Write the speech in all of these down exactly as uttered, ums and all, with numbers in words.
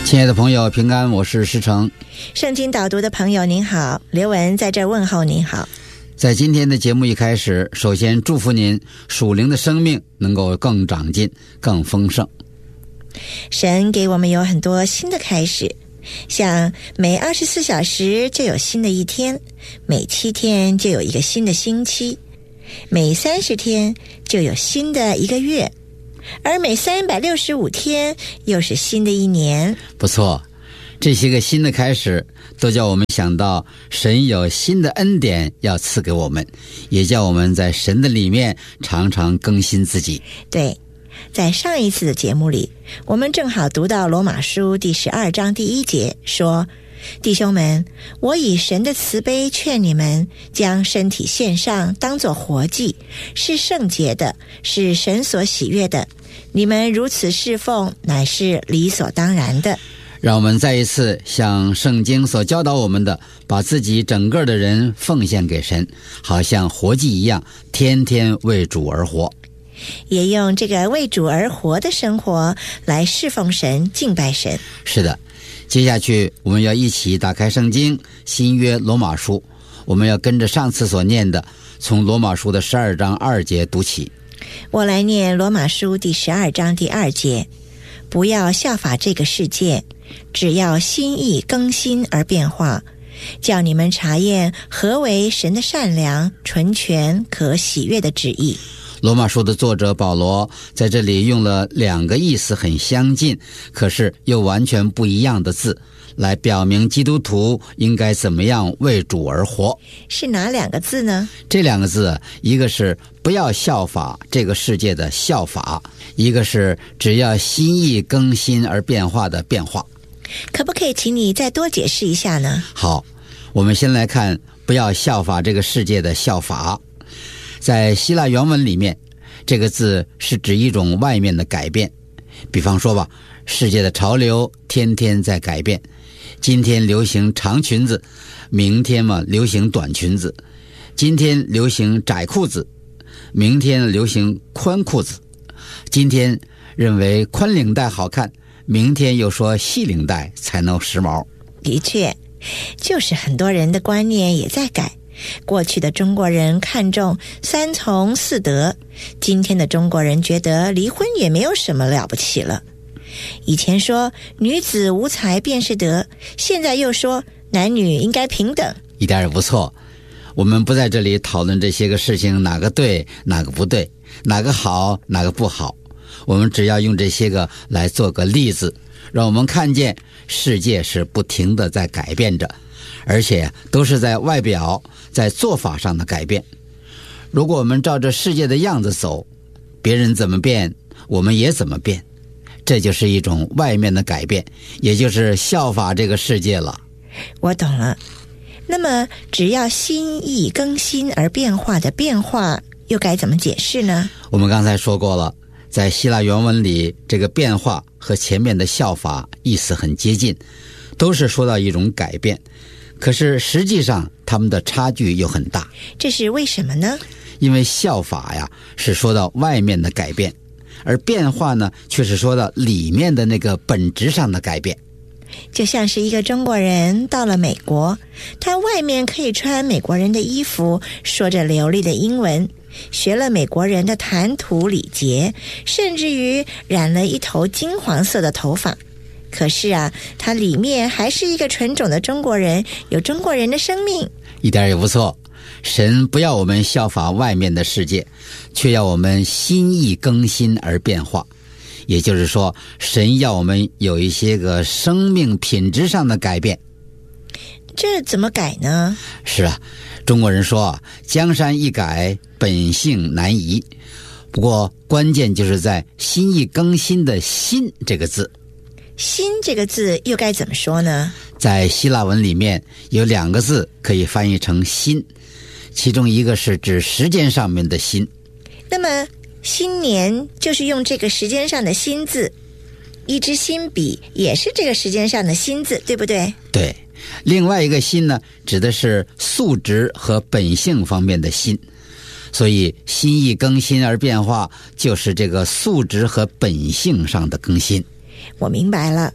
亲爱的朋友，平安，我是施成。 圣经导读的朋友您好，刘文在这问候您好。 在今天的节目一开始，首先祝福您属灵的生命能够更长进、更丰盛。 神给我们有很多新的开始，像每二十四小时就有新的一天，每七天就有一个新的星期，每三十天就有新的一个月，而每三百六十五天又是新的一年。 不错，这些个新的开始都叫我们想到神有新的恩典要赐给我们，也叫我们在神的里面常常更新自己。 对，在上一次的节目里，我们正好读到罗马书第十二章第一节说，弟兄们，我以神的慈悲劝你们，将身体献上，当作活祭，是圣洁的，是神所喜悦的。你们如此侍奉，乃是理所当然的。 让我们再一次像圣经所教导我们的，把自己整个的人奉献给神，好像活祭一样，天天为主而活。 也用这个为主而活的生活来侍奉神、敬拜神。 是的，接下去我们要一起打开圣经新约罗马书，我们要跟着上次所念的，从罗马书的十二章二节读起。 我来念罗马书第十二章第二节，不要效法这个世界，只要心意更新而变化，叫你们查验何为神的善良、纯全、可喜悦的旨意。 罗马书的作者保罗在这里用了两个意思很相近，可是又完全不一样的字，来表明基督徒应该怎么样为主而活。 是哪两个字呢？ 这两个字，一个是不要效法这个世界的效法，一个是只要心意更新而变化的变化。 可不可以请你再多解释一下呢？ 好，我们先来看不要效法这个世界的效法。在希腊原文里面，这个字是指一种外面的改变。比方说吧，世界的潮流天天在改变，今天流行长裙子，明天嘛流行短裙子，今天流行窄裤子，明天流行宽裤子，今天认为宽领带好看，明天又说细领带才能时髦。 的确，就是很多人的观念也在改。过去的中国人看重三从四德，今天的中国人觉得离婚也没有什么了不起了。以前说女子无才便是德，现在又说男女应该平等。 一点也不错，我们不在这里讨论这些个事情哪个对哪个不对，哪个好哪个不好，我们只要用这些个来做个例子，让我们看见世界是不停地在改变着，而且都是在外表在做法上的改变。如果我们照着世界的样子走，别人怎么变我们也怎么变，这就是一种外面的改变，也就是效法这个世界了。 我懂了。那么只要心意更新而变化的变化又该怎么解释呢？ 我们刚才说过了，在希腊原文里，这个变化和前面的效法意思很接近，都是说到一种改变，可是实际上他们的差距又很大。 这是为什么呢？ 因为效法呀是说到外面的改变，而变化呢却是说到里面的那个本质上的改变。 就像是一个中国人到了美国，他外面可以穿美国人的衣服，说着流利的英文，学了美国人的谈吐礼节，甚至于染了一头金黄色的头发。可是啊，他里面还是一个纯种的中国人，有中国人的生命。 一点也不错，神不要我们效法外面的世界，却要我们心意更新而变化。也就是说，神要我们有一些个生命品质上的改变。 这怎么改呢？ 是啊，中国人说江山易改，本性难移。不过关键就是在心意更新的心这个字。 心这个字又该怎么说呢？ 在希腊文里面有两个字可以翻译成心，其中一个是指时间上面的心。 那么新年就是用这个时间上的心字，一支新笔也是这个时间上的心字，对不对？ 对，另外一个心呢，指的是素质和本性方面的心。所以心意更新而变化，就是这个素质和本性上的更新。 我明白了，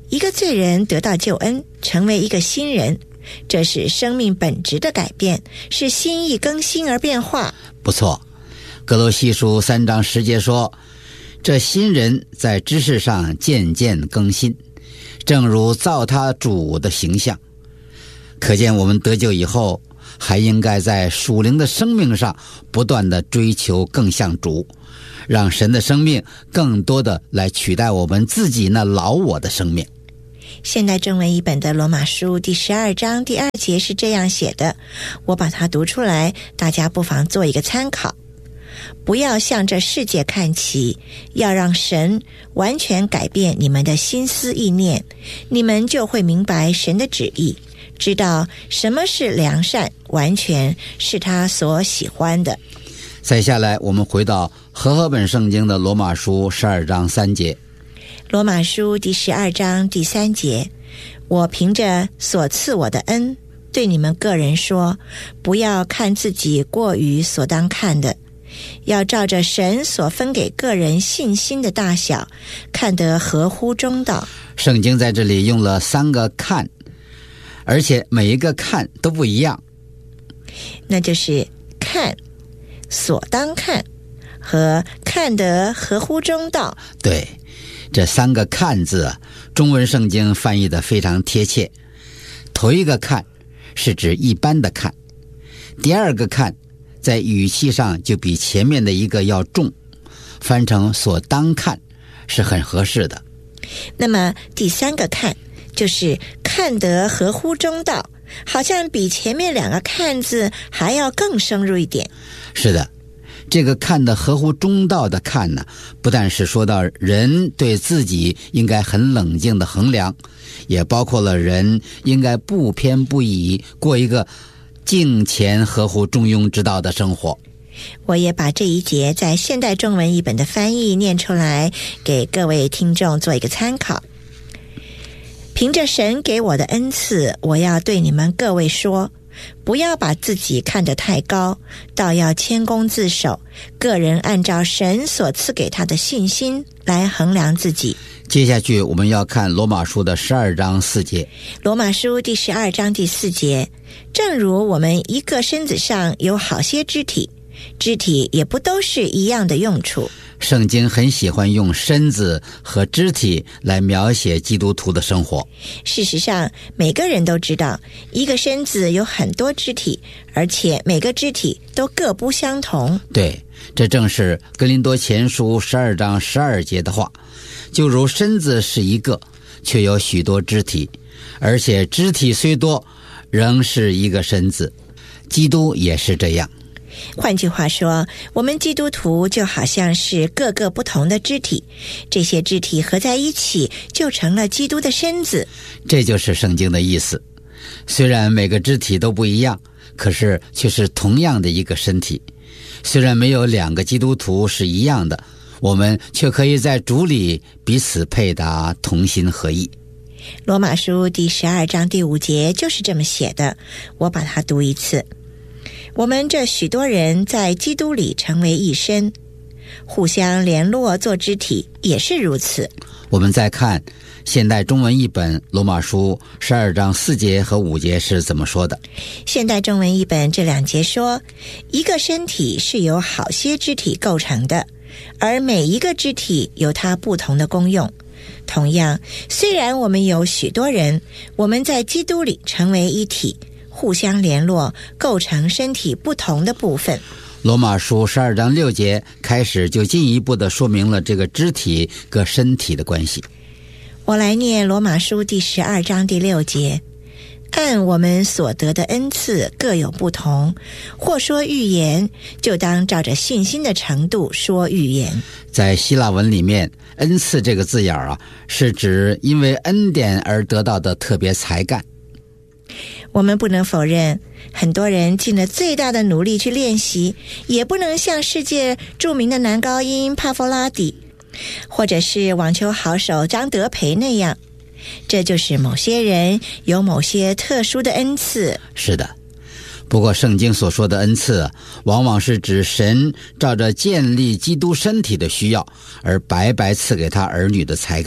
一个罪人得到救恩，成为一个新人，这是生命本质的改变，是心意更新而变化。 不错，哥罗西书三章十节说，这新人在知识上渐渐更新，正如造他主的形象。可见我们得救以后，还应该在属灵的生命上不断地追求更像主，让神的生命更多的来取代我们自己那老我的生命。 现代中文译本的罗马书第十二章第二节是这样写的，我把它读出来，大家不妨做一个参考。不要向这世界看齐，要让神完全改变你们的心思意念，你们就会明白神的旨意，知道什么是良善，完全是他所喜欢的。 再下来我们回到和合本圣经的罗马书十二章三节。 罗马书第十二章第三节，我凭着所赐我的恩，对你们个人说，不要看自己过于所当看的，要照着神所分给个人信心的大小，看得合乎中道。 圣经在这里用了三个看，而且每一个看都不一样， 那就是看、所当看和看得合乎中道。 对，这三个看字啊，中文圣经翻译得非常贴切。头一个看是指一般的看，第二个看在语气上就比前面的一个要重，翻成所当看是很合适的。 那么第三个看就是看得合乎中道，好像比前面两个看字还要更深入一点。 是的，这个看得合乎中道的看呢，不但是说到人对自己应该很冷静的衡量，也包括了人应该不偏不倚，过一个敬虔合乎中庸之道的生活。 我也把这一节在现代中文译本的翻译念出来，给各位听众做一个参考。凭着神给我的恩赐，我要对你们各位说，不要把自己看得太高，倒要谦恭自守，个人按照神所赐给他的信心来衡量自己。 接下去我们要看罗马书的十二章四节。 罗马书第十二章第四节，正如我们一个身子上有好些肢体，肢体也不都是一样的用处。 圣经很喜欢用身子和肢体来描写基督徒的生活。 事实上，每个人都知道，一个身子有很多肢体，而且每个肢体都各不相同。 对，这正是哥林多前书十二章十二节的话，就如身子是一个，却有许多肢体，而且肢体虽多，仍是一个身子。基督也是这样。 换句话说，我们基督徒就好像是各个不同的肢体，这些肢体合在一起就成了基督的身子。 这就是圣经的意思。虽然每个肢体都不一样，可是却是同样的一个身体。虽然没有两个基督徒是一样的，我们却可以在主里彼此配搭，同心合意。 罗马书第十二章第五节就是这么写的，我把它读一次。我们这许多人在基督里成为一身，互相联络做肢体，也是如此。 我们再看现代中文译本罗马书十二章四节和五节是怎么说的。 现代中文译本这两节说，一个身体是由好些肢体构成的，而每一个肢体有它不同的功用。同样，虽然我们有许多人，我们在基督里成为一体，互相联络，构成身体不同的部分。 罗马书十二章六节开始就进一步的说明了这个肢体跟身体的关系。 我来念罗马书第十二章第六节，按我们所得的恩赐各有不同，或说预言，就当照着信心的程度说预言。 在希腊文里面，恩赐这个字眼啊，是指因为恩典而得到的特别才干。 我们不能否认，很多人尽了最大的努力去练习，也不能像世界著名的男高音帕夫拉底，或者是网球好手张德培那样。这就是某些人有某些特殊的恩赐。 是的，不过圣经所说的恩赐，往往是指神照着建立基督身体的需要，而白白赐给他儿女的才干。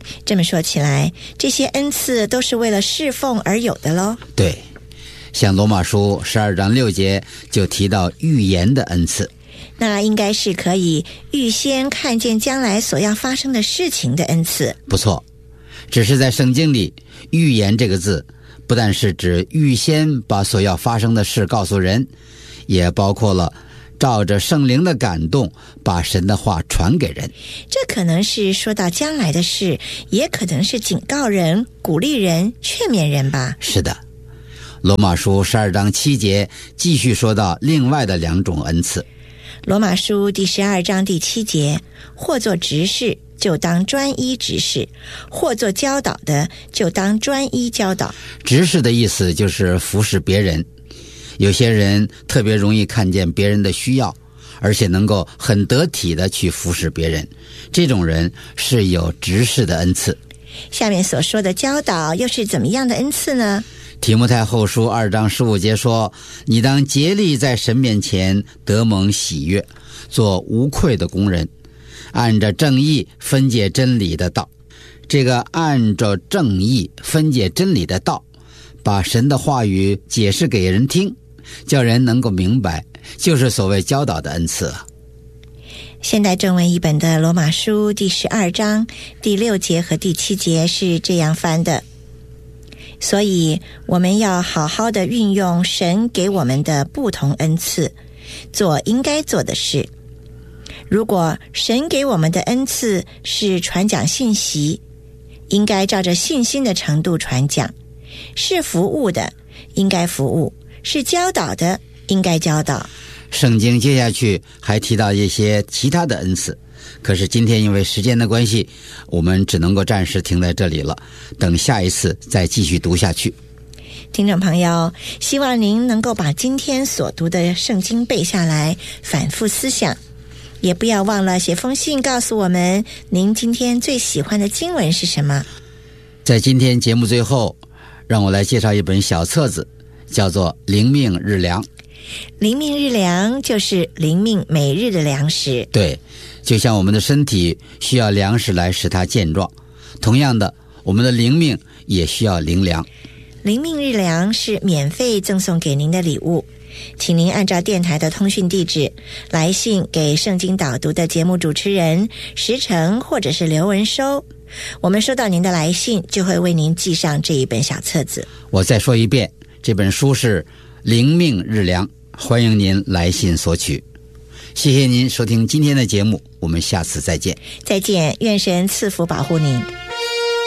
这么说起来，这些恩赐都是为了侍奉而有的咯。 对，像罗马书十二章六节就提到预言的恩赐， 那应该是可以预先看见将来所要发生的事情的恩赐。 不错，只是在圣经里，预言这个字不但是指预先把所要发生的事告诉人，也包括了照着圣灵的感动把神的话传给人。 这可能是说到将来的事，也可能是警告人、鼓励人、劝勉人吧。 是的，罗马书十二章七节继续说到另外的两种恩赐。 罗马书第十二章第七节，或做执事就当专一执事，或做教导的就当专一教导。 执事的意思就是服侍别人，有些人特别容易看见别人的需要，而且能够很得体的去服侍别人，这种人是有执事的恩赐。 下面所说的教导又是怎么样的恩赐呢？ 提摩太后书二章十五节说，你当竭力在神面前得蒙喜悦，做无愧的工人，按着正义分解真理的道。这个按着正义分解真理的道，把神的话语解释给人听，叫人能够明白，就是所谓教导的恩赐啊。 现代正文译本的罗马书第十二章第六节和第七节是这样翻的，所以我们要好好的运用神给我们的不同恩赐，做应该做的事。如果神给我们的恩赐是传讲信息，应该照着信心的程度传讲；是服务的，应该服务；是教导的，应该教导。 圣经接下去还提到一些其他的恩赐，可是今天因为时间的关系，我们只能够暂时停在这里了，等下一次再继续读下去。 听众朋友，希望您能够把今天所读的圣经背下来，反复思想，也不要忘了写封信告诉我们您今天最喜欢的经文是什么。 在今天节目最后，让我来介绍一本小册子，叫做《灵命日粮》。 灵命日粮就是灵命每日的粮食。 对，就像我们的身体需要粮食来使它健壮，同样的，我们的灵命也需要灵粮。 灵命日粮是免费赠送给您的礼物，请您按照电台的通讯地址来信给圣经导读的节目主持人石成或者是刘文收，我们收到您的来信就会为您寄上这一本小册子。 我再说一遍，这本书是灵命日粮，欢迎您来信索取。谢谢您收听今天的节目，我们下次再见。 再见，愿神赐福保护您。